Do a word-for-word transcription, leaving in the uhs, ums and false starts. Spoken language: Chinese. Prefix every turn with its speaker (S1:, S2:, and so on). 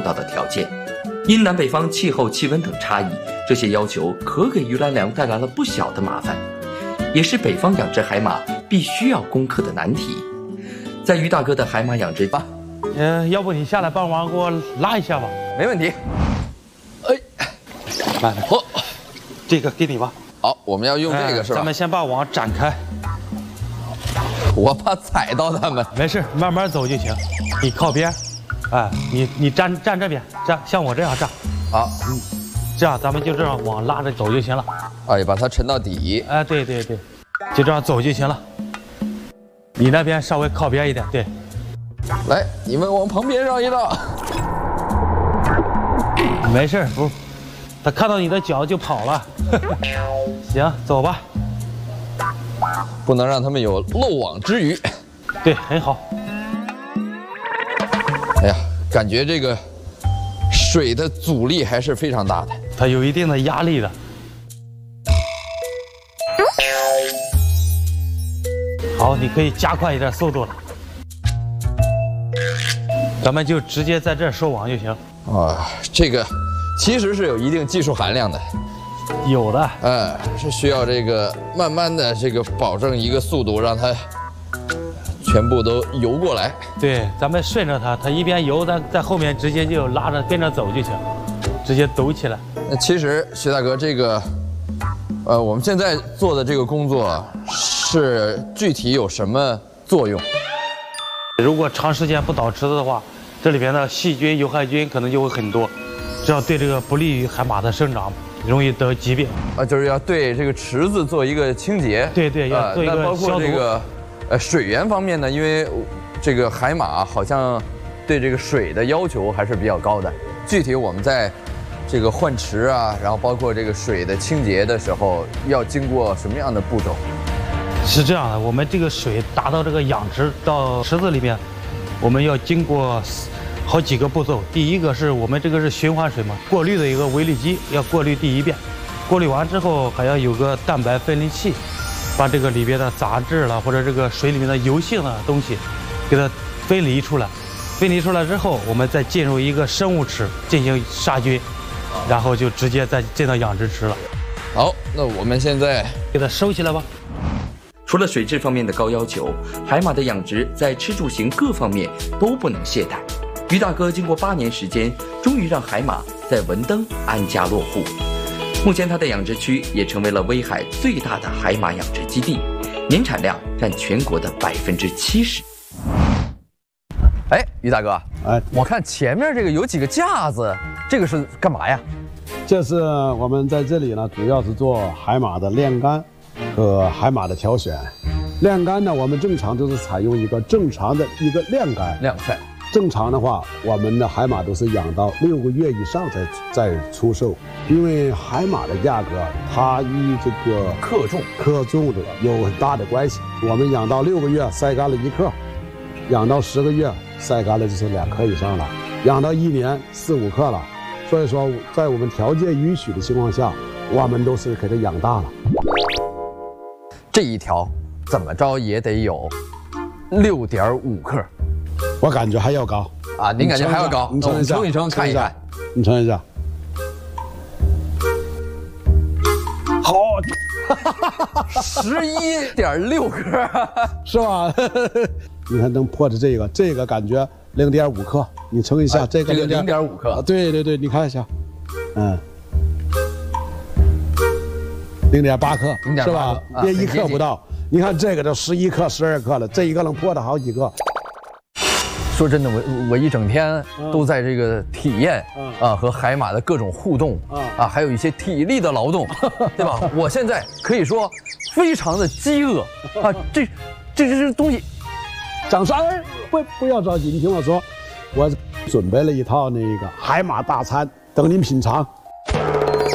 S1: 到的条件。因南北方气候、气温等差异，这些要求可给于兰良带来了不小的麻烦，也是北方养殖海马必须要攻克的难题。在于大哥的海马养殖吧，
S2: 呃，要不你下来帮忙给我拉一下吧？
S3: 没问题。哎，
S2: 来来，好，这个给你吧。
S3: 好，我们要用这个、
S2: 哎、
S3: 是吧？
S2: 咱们先把网展开。
S3: 我怕踩到他们。
S2: 没事，慢慢走就行。你靠边。哎，你你站站这边，站像我这样站，
S3: 好，
S2: 嗯，这样咱们就这样往拉着走就行了。
S3: 哎，把它沉到底。
S2: 哎，对对对，就这样走就行了。你那边稍微靠边一点，对。
S3: 来，你们往旁边绕一绕。
S2: 没事，不，他看到你的脚就跑了。行，走吧。
S3: 不能让他们有漏网之鱼。
S2: 对，很好。
S3: 哎呀，感觉这个水的阻力还是非常大的，
S2: 它有一定的压力的。好，你可以加快一点速度了。咱们就直接在这儿收网就行。
S3: 啊，这个其实是有一定技术含量的。
S2: 有的。
S3: 哎，是需要这个慢慢的这个保证一个速度，让它全部都游过来。
S2: 对，咱们顺着它，它一边游，咱在后面直接就拉着跟着走就行，直接抖起来。
S3: 那其实徐大哥，这个，呃，我们现在做的这个工作是具体有什么作用？
S2: 如果长时间不倒池子的话，这里边的细菌、有害菌可能就会很多，这样对这个不利于海马的生长，容易得疾病。
S3: 啊，就是要对这个池子做一个清洁。
S2: 对对，要做一个消毒。
S3: 那包括这个，呃，水源方面呢，因为这个海马好像对这个水的要求还是比较高的。具体我们在这个换池啊，然后包括这个水的清洁的时候，要经过什么样的步骤？
S2: 是这样的，我们这个水达到这个养殖到池子里面，我们要经过好几个步骤。第一个是我们这个是循环水嘛，过滤的一个微粒机要过滤第一遍，过滤完之后还要有个蛋白分离器，把这个里边的杂质了或者这个水里面的油性的东西给它分离出来。分离出来之后，我们再进入一个生物池进行杀菌，然后就直接再进到养殖池了。
S3: 好，那我们现在
S2: 给它收起来吧。
S1: 除了水质方面的高要求，海马的养殖在吃住行各方面都不能懈怠。于大哥经过八年时间，终于让海马在文登安家落户。目前他的养殖区也成为了威海最大的海马养殖基地，年产量占全国的百分之七十。
S3: 哎，于大哥，
S4: 哎，
S3: 我看前面这个有几个架子，这个是干嘛呀？
S4: 这是我们在这里呢，主要是做海马的晾干和海马的挑选。晾干呢，我们正常就是采用一个正常的一个晾干
S3: 晾晒。
S4: 正常的话，我们的海马都是养到六个月以上才再出售，因为海马的价格它与这个
S3: 克重
S4: 克重的有很大的关系。我们养到六个月晒干了一克，养到十个月晒干了就是两克以上了，养到一年四五克了。所以说，在我们条件允许的情况下，我们都是给它养大了。
S3: 这一条怎么着也得有六点五克。
S4: 我感觉还要高
S3: 啊！您感觉还要高？
S4: 你称一下，
S3: 称一称，看一看。
S4: 你称一下。好，
S3: 十一点六克，
S4: 是吧？你看能破的这个，这个感觉零点五克，你称一下，
S3: 啊、
S4: 这个
S3: 零点五克、
S4: 啊。对对对，你看一下，嗯，零点八克，是吧？也、啊、一克不到。你看这个都十一克、十二克了，这一个能破的好几个。
S3: 说真的，我我一整天都在这个体验、嗯、啊和海马的各种互动、嗯、啊，还有一些体力的劳动，对吧？我现在可以说非常的饥饿啊，这这这东西，
S4: 掌声！不不要着急，你听我说，我准备了一套那个海马大餐等您品尝。